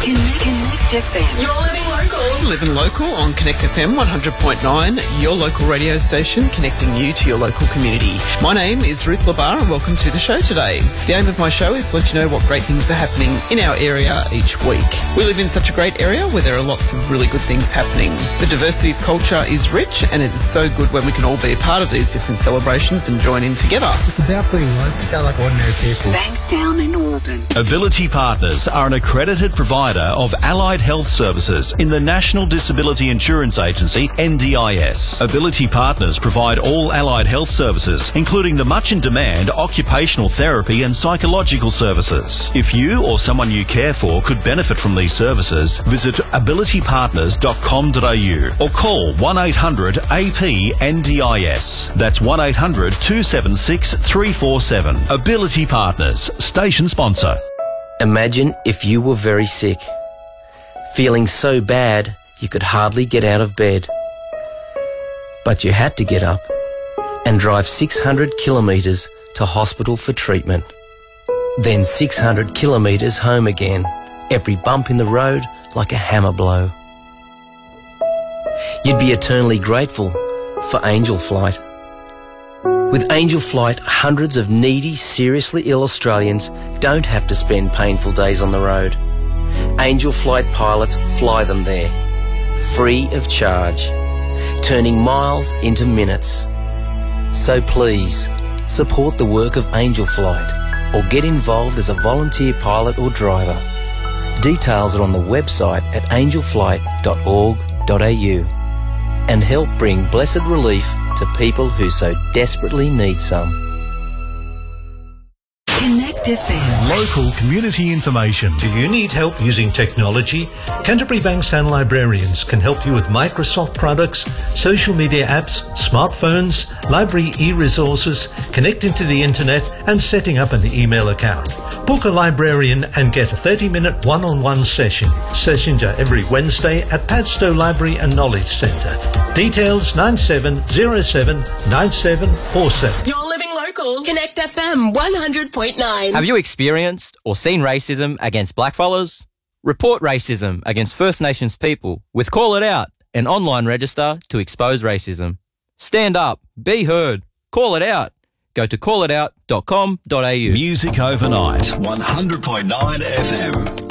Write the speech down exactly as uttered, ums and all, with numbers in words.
Connect F M. You're living local. Living local on Connect F M one hundred point nine, your local radio station connecting you to your local community. My name is Ruth Labar and welcome to the show today. The aim of my show is to let you know what great things are happening in our area each week. We live in such a great area where there are lots of really good things happening. The diversity of culture is rich and it is so good when we can all be a part of these different celebrations and join in together. It's about being local. Sound like ordinary people. Bankstown and Auburn. Ability Partners are an accredited provider of allied health services in the National Disability Insurance Agency, N D I S. Ability Partners provide all allied health services, including the much in demand occupational therapy and psychological services. If you or someone you care for could benefit from these services, visit ability partners dot com dot a u or call one eight hundred A P N D I S. That's one eight hundred two seven six three four seven. Ability Partners, station sponsor. Imagine if you were very sick, feeling so bad you could hardly get out of bed. But you had to get up and drive six hundred kilometres to hospital for treatment. Then six hundred kilometres home again, every bump in the road like a hammer blow. You'd be eternally grateful for Angel Flight. With Angel Flight, hundreds of needy, seriously ill Australians don't have to spend painful days on the road. Angel Flight pilots fly them there, free of charge, turning miles into minutes. So please, support the work of Angel Flight or get involved as a volunteer pilot or driver. Details are on the website at angel flight dot org dot a u and help bring blessed relief to people who so desperately need some. Connect F M. Local community information. Do you need help using technology? Canterbury Bankstown Librarians can help you with Microsoft products, social media apps, smartphones, library e-resources, connecting to the internet and setting up an email account. Book a librarian and get a thirty minute one-on-one session. Sessions are every Wednesday at Padstow Library and Knowledge Centre. Details nine seven zero seven nine seven four seven. You're living local. Connect F M one hundred point nine. Have you experienced or seen racism against blackfellas? Report racism against First Nations people with Call It Out, an online register to expose racism. Stand up, be heard, call it out. Go to call it out dot com dot a u. Music overnight, one hundred point nine F M.